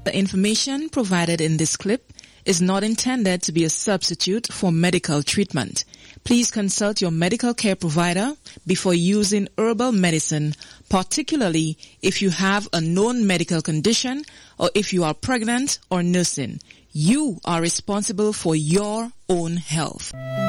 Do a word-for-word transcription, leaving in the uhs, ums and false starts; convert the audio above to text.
The information provided in this clip is not intended to be a substitute for medical treatment. Please consult your medical care provider before using herbal medicine, particularly if you have a known medical condition or if you are pregnant or nursing. You are responsible for your own health.